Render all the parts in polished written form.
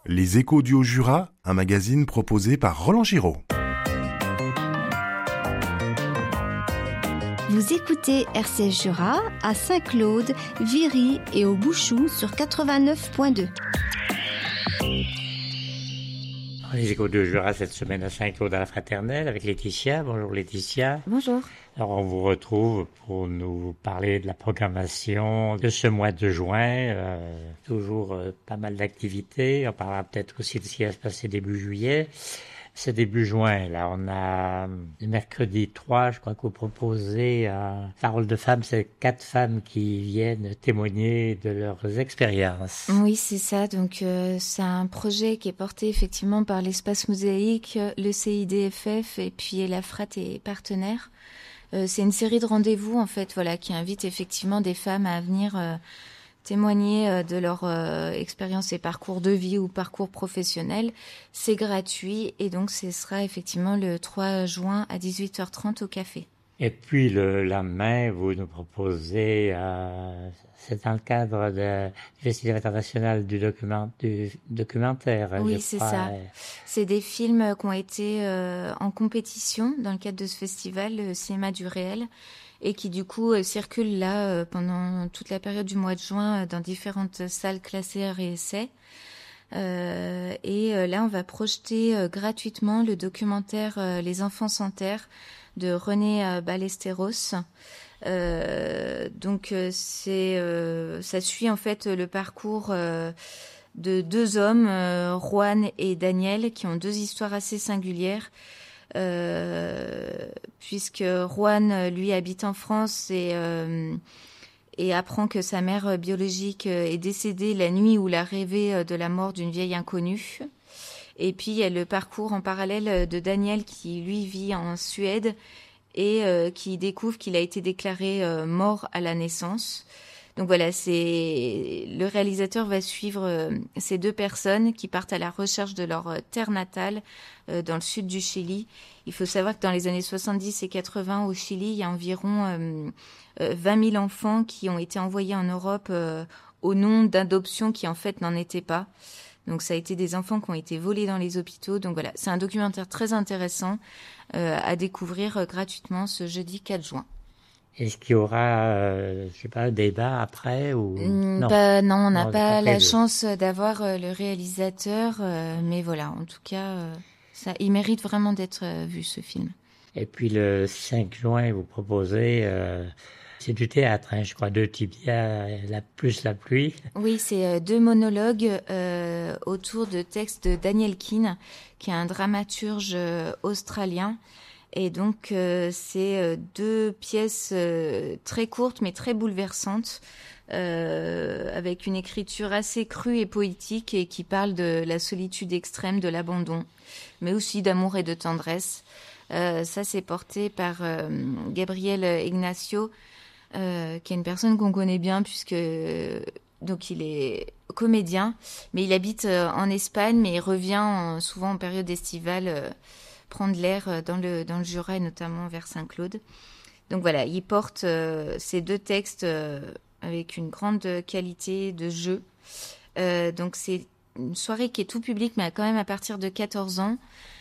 Les Échos du Haut-Jura, un magazine proposé par Roland Giraud. Vous écoutez RCF Jura à Saint-Claude, Viry et au Bouchoux sur 89.2. Les Échos du Jura cette semaine à Saint-Claude à la Fraternelle avec Laetitia. Bonjour Laetitia. Bonjour. Alors on vous retrouve pour nous parler de la programmation de ce mois de juin. Toujours pas mal d'activités. On parlera peut-être aussi de ce qui va se passer début juillet. C'est début juin, là, on a le mercredi 3, je crois que vous proposez Parole de femmes, c'est 4 femmes qui viennent témoigner de leurs expériences. Oui, c'est ça, donc c'est un projet qui est porté effectivement par l'Espace Mosaïque, le CIDFF et puis la FRAT et partenaires. C'est une série de rendez-vous en fait, voilà, qui invite effectivement des femmes à venir témoigner de leur expérience et parcours de vie ou parcours professionnel. C'est gratuit et donc ce sera effectivement le 3 juin à 18h30 au café. Et puis le lendemain, vous nous proposez, c'est dans le cadre du Festival international du documentaire. Oui, c'est ça. C'est des films qui ont été en compétition dans le cadre de ce festival, le cinéma du réel, et qui du coup circulent là pendant toute la période du mois de juin dans différentes salles classées art et essai. Et là, on va projeter gratuitement le documentaire Les enfants sans terre de René Ballesteros. Donc ça suit en fait le parcours de 2 hommes, Juan et Daniel, qui ont 2 histoires assez singulières. Puisque Juan, lui, habite en France et apprend que sa mère biologique est décédée la nuit où il a rêvé de la mort d'une vieille inconnue. Et puis il y a le parcours en parallèle de Daniel qui, lui, vit en Suède et qui découvre qu'il a été déclaré mort à la naissance. Donc voilà, le réalisateur va suivre ces 2 personnes qui partent à la recherche de leur terre natale dans le sud du Chili. Il faut savoir que dans les années 70 et 80 au Chili, il y a environ 20 000 enfants qui ont été envoyés en Europe au nom d'adoptions qui en fait n'en étaient pas. Donc ça a été des enfants qui ont été volés dans les hôpitaux. Donc voilà, c'est un documentaire très intéressant à découvrir gratuitement ce jeudi 4 juin. Est-ce qu'il y aura, je sais pas, un débat après ou non, on n'a pas la chance d'avoir le réalisateur, mais voilà, en tout cas, il mérite vraiment d'être vu ce film. Et puis le 5 juin, vous proposez, c'est du théâtre, hein, je crois, 2 types, la pluie. Oui, c'est 2 monologues autour de textes de Daniel Keane, qui est un dramaturge australien. Et donc, c'est 2 pièces très courtes, mais très bouleversantes, avec une écriture assez crue et poétique et qui parle de la solitude extrême, de l'abandon, mais aussi d'amour et de tendresse. Ça, c'est porté par Gabriel Ignacio, qui est une personne qu'on connaît bien puisque donc il est comédien, mais il habite en Espagne, mais il revient souvent en période estivale prendre l'air dans le Jura et notamment vers Saint-Claude. Donc voilà, il porte ces 2 textes avec une grande qualité de jeu. Donc c'est une soirée qui est tout public, mais quand même à partir de 14 ans.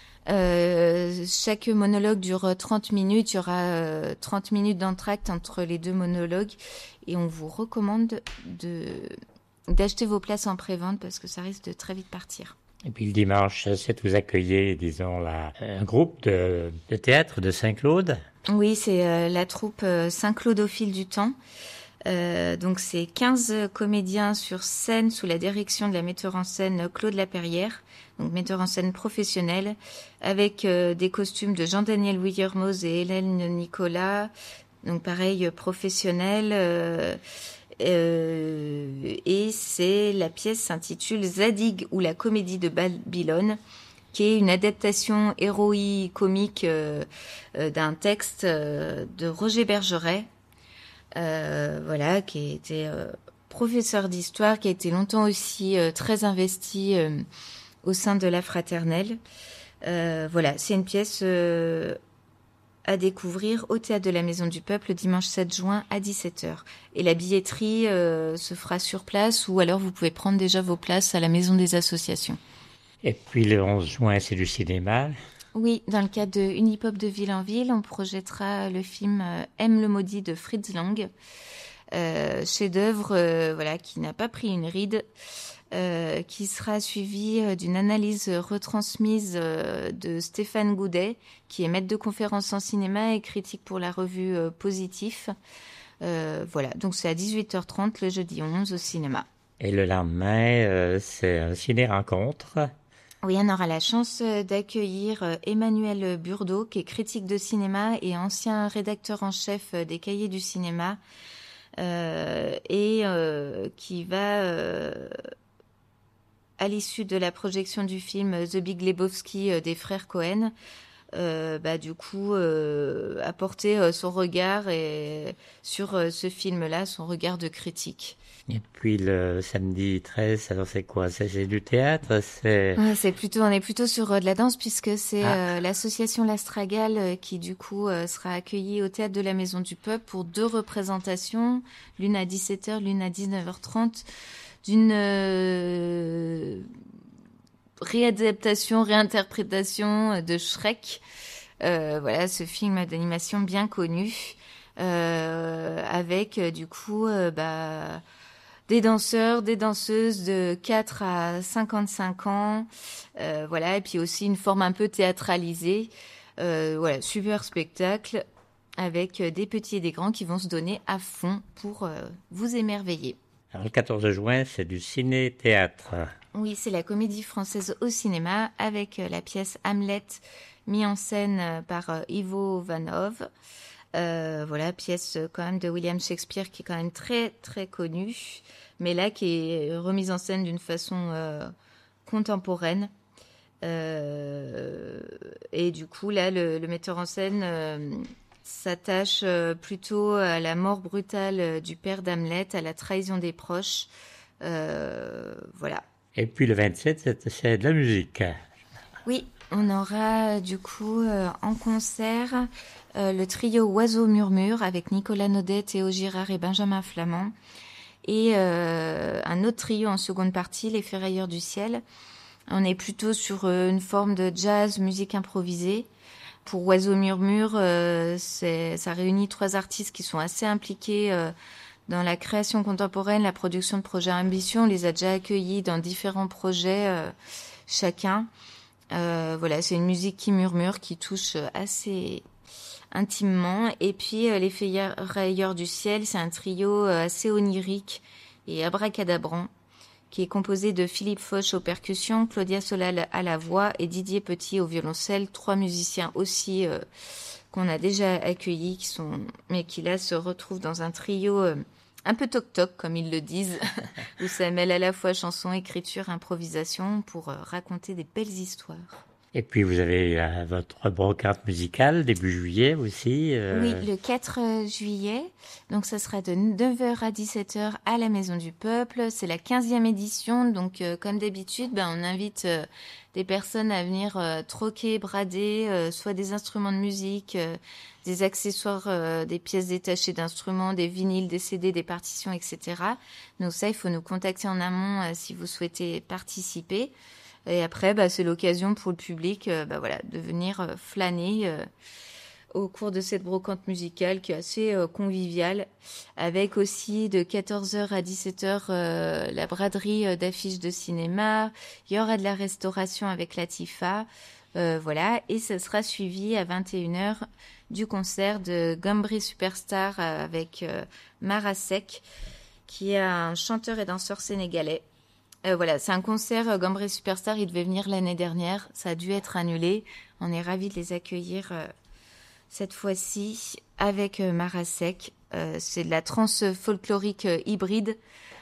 Chaque monologue dure 30 minutes. Il y aura 30 minutes d'entracte entre les 2 monologues. Et on vous recommande d'acheter vos places en pré-vente parce que ça risque de très vite partir. Et puis le dimanche 7, vous accueillez, disons, un groupe de théâtre de Saint-Claude. Oui, c'est la troupe Saint-Claude au fil du temps. Donc c'est 15 comédiens sur scène sous la direction de la metteur en scène Claude Laperrière, donc metteur en scène professionnel, avec des costumes de Jean-Daniel Wiyermoz et Hélène Nicolas, donc pareil professionnel. Et la pièce s'intitule Zadig ou la comédie de Babylone, qui est une adaptation héroïque comique d'un texte de Roger Bergeret, voilà, qui était professeur d'histoire, qui a été longtemps aussi très investi au sein de la Fraternelle. Voilà, c'est une pièce à découvrir au Théâtre de la Maison du Peuple dimanche 7 juin à 17h. Et la billetterie se fera sur place ou alors vous pouvez prendre déjà vos places à la Maison des Associations. Et puis le 11 juin, c'est du cinéma. Oui, dans le cadre de Unipop de Ville en Ville, on projettera le film M le maudit de Fritz Lang, chef-d'œuvre qui n'a pas pris une ride, qui sera suivi d'une analyse retransmise de Stéphane Goudet, qui est maître de conférence en cinéma et critique pour la revue Positif. Donc c'est à 18h30 le jeudi 11 au cinéma. Et le lendemain, c'est un ciné-rencontre. Oui, on aura la chance d'accueillir Emmanuel Burdeau, qui est critique de cinéma et ancien rédacteur en chef des Cahiers du cinéma, et qui va, à l'issue de la projection du film The Big Lebowski des frères Cohen, apporter son regard sur ce film-là, son regard de critique. Et puis le samedi 13, alors c'est quoi? C'est du théâtre? On est plutôt sur de la danse, puisque c'est l'association L'Astragale qui du coup sera accueillie au Théâtre de la Maison du Peuple pour 2 représentations, l'une à 17h, l'une à 19h30, d'une réinterprétation de Shrek. Ce film d'animation bien connu, avec des danseurs, des danseuses de 4 à 55 ans, et puis aussi une forme un peu théâtralisée. Super spectacle avec des petits et des grands qui vont se donner à fond pour vous émerveiller. Alors le 14 juin, c'est du ciné-théâtre. Oui, c'est la Comédie Française au cinéma avec la pièce Hamlet, mise en scène par Ivo Vanov. Pièce quand même de William Shakespeare qui est quand même très très connue, mais là qui est remise en scène d'une façon contemporaine. Et du coup là le metteur en scène s'attache plutôt à la mort brutale du père d'Hamlet, à la trahison des proches. Et puis le 27, c'est de la musique. Oui, on aura du coup en concert le trio Oiseau Murmure avec Nicolas Naudet, Théo Girard et Benjamin Flamand. Et un autre trio en seconde partie, Les Ferrailleurs du Ciel. On est plutôt sur une forme de jazz, musique improvisée. Pour Oiseau Murmure, ça réunit 3 artistes qui sont assez impliqués dans la création contemporaine, la production de projets ambitieux. On les a déjà accueillis dans différents projets chacun. C'est une musique qui murmure, qui touche assez intimement. Et puis Les Ferrailleurs du Ciel, c'est un trio assez onirique et abracadabrant, qui est composé de Philippe Foch aux percussions, Claudia Solal à la voix et Didier Petit au violoncelle, 3 musiciens aussi qu'on a déjà accueillis, mais qui là se retrouvent dans un trio un peu toc-toc, comme ils le disent, où ça mêle à la fois chanson, écriture, improvisation pour raconter des belles histoires. Et puis vous avez votre brocante musicale début juillet aussi. Oui, le 4 juillet. Donc ça sera de 9h à 17h à la Maison du Peuple. C'est la 15e édition. Donc comme d'habitude, on invite des personnes à venir troquer, brader, soit des instruments de musique, des accessoires, des pièces détachées d'instruments, des vinyles, des CD, des partitions, etc. Donc ça, il faut nous contacter en amont si vous souhaitez participer. Et après, c'est l'occasion pour le public de venir flâner au cours de cette brocante musicale qui est assez conviviale, avec aussi de 14h à 17h la braderie d'affiches de cinéma. Il y aura de la restauration avec Latifa. Et ça sera suivi à 21h du concert de Gambri Superstar avec Marasek, qui est un chanteur et danseur sénégalais. C'est un concert Gambri Superstar, il devait venir l'année dernière, ça a dû être annulé. On est ravis de les accueillir cette fois-ci avec Marasek. C'est de la trance folklorique hybride.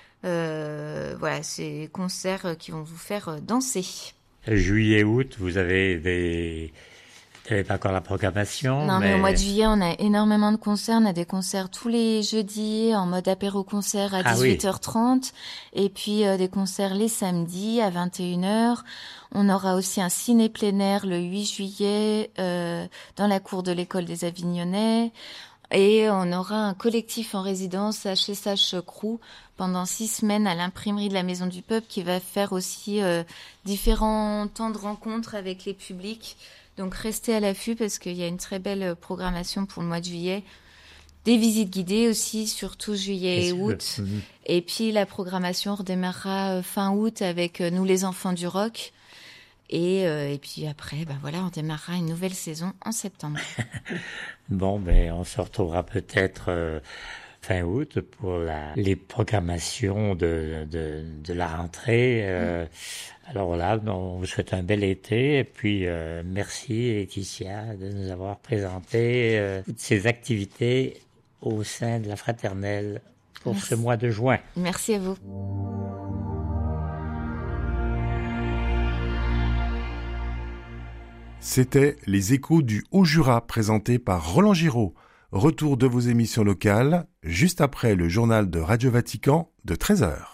C'est des concerts qui vont vous faire danser. Juillet-août, vous avez Vous n'avez pas encore la programmation. Non, mais au mois de juillet, on a énormément de concerts. On a des concerts tous les jeudis en mode apéro-concert à 18h30. Et puis des concerts les samedis à 21h. On aura aussi un ciné plein air le 8 juillet dans la cour de l'école des Avignonnais. Et on aura un collectif en résidence à Chessage Crew pendant 6 semaines à l'imprimerie de la Maison du Peuple qui va faire aussi différents temps de rencontres avec les publics. Donc restez à l'affût parce qu'il y a une très belle programmation pour le mois de juillet. Des visites guidées aussi, surtout juillet et août. Et puis la programmation redémarrera fin août avec Nous les enfants du rock. Et puis après, on démarrera une nouvelle saison en septembre. Bon, on se retrouvera peut-être fin août pour les programmations de la rentrée. Alors voilà, on vous souhaite un bel été et puis merci Laetitia de nous avoir présenté toutes ces activités au sein de la fraternelle pour ce mois de juin. Merci à vous. C'était Les Échos du Haut-Jura présentés par Roland Giraud. Retour de vos émissions locales juste après le journal de Radio Vatican de 13h.